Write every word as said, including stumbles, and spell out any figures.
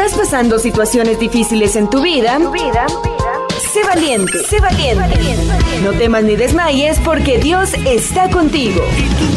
estás pasando situaciones difíciles en tu vida, tu vida, sé valiente, sé valiente. No temas ni desmayes porque Dios está contigo.